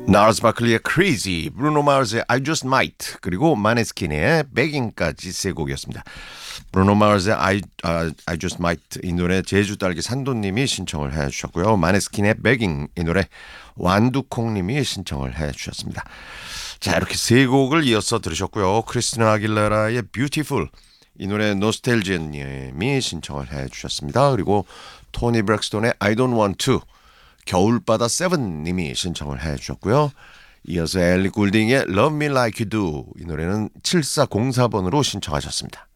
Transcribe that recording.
나르스 바클리의 Crazy, 브루노 마르스의 I Just Might, 그리고 마네스킨의 Begging까지 세 곡이었습니다. 브루노 마르스의 I Just Might 이 노래 제주 딸기 산도님이 신청을 해주셨고요. 마네스킨의 Begging 이 노래 완두콩님이 신청을 해주셨습니다. 자, 이렇게 세 곡을 이어서 들으셨고요. 크리스티나 아길레라의 Beautiful 이 노래 노스텔지님이 신청을 해주셨습니다. 그리고 토니 브렉스톤의 I Don't Want To 겨울바다 세븐님이 신청을 해주셨고요. 이어서 엘리 굴딩의 Love Me Like You Do 이 노래는 7404번으로 신청하셨습니다.